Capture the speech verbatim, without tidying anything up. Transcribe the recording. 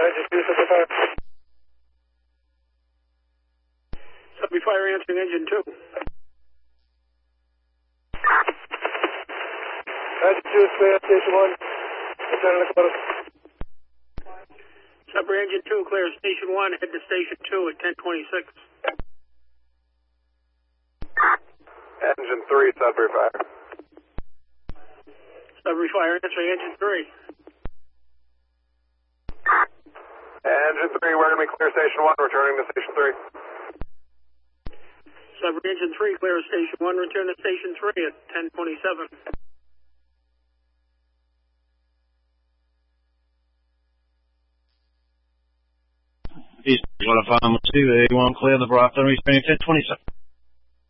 Engine two, Subway Fire. Subway Fire answering engine two. Engine two, clear station one. Return locomotive. Subway engine two, clear station one, head to station two at ten twenty-six. Engine three, Sudbury Fire. Sudbury Fire answering engine three. Engine three, we're going to be clear station one, returning to station three. Sudbury engine three, clear station one, return to station three at ten twenty-seven. East one oh five two, A one clear the Brockton, responding ten twenty-seven.